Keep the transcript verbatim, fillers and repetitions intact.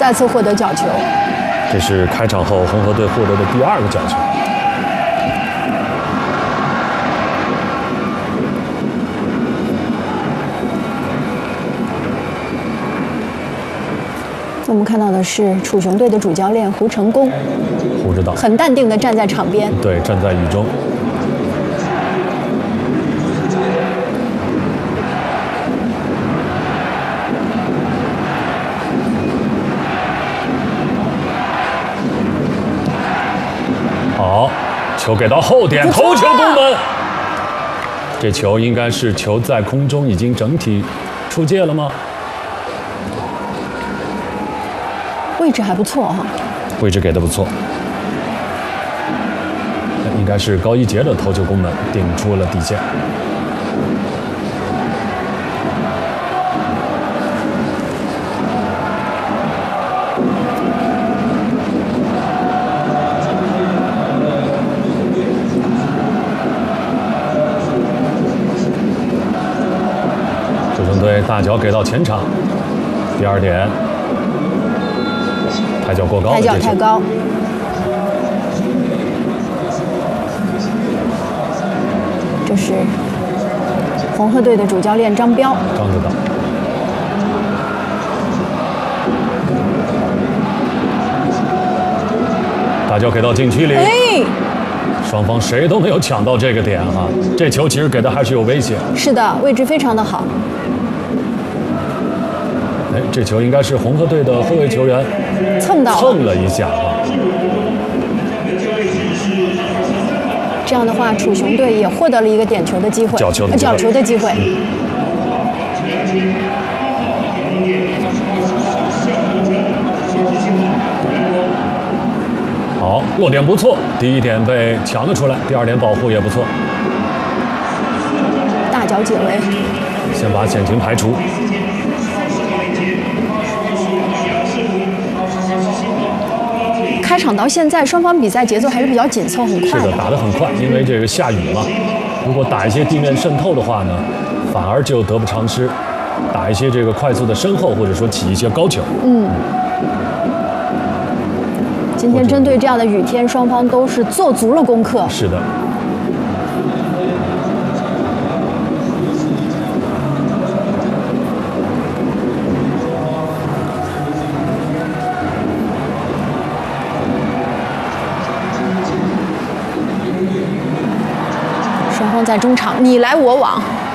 再次获得角球。 这是开场后红河队获得的第二个角球。 我们看到的是楚雄队的主教练胡成功， 胡指导很淡定地站在场边， 对，站在雨中。好，球给到后点，头球攻门。这球应该是球在空中已经整体出界了吗？ 位置还不错哈， 位置给的不错，应该是高一杰的头球攻门顶出了底线。楚雄队大脚给到前场，第二点。抬脚过高， 抬脚太高。这是红河队的主教练张彪。 张指导。大脚给到禁区里。 哎， 双方谁都没有抢到这个点哈，这球其实给的还是有威胁。 是的，位置非常的好。 哎，这球应该是红河队的后卫球员蹭到蹭了一下啊。 这样的话，楚雄队也获得了一个点球的机会， 角球的角球的机会。 好，落点不错，第一点被抢了出来，第二点保护也不错。 大脚解围， 先把险情排除。 开场到现在，双方比赛节奏还是比较紧凑，很快的。是的，打得很快，因为这个下雨嘛。如果打一些地面渗透的话呢，反而就得不偿失。打一些这个快速的身后，或者说起一些高球。 嗯。今天针对这样的雨天，双方都是做足了功课。 是的。 双方在中场你来我往。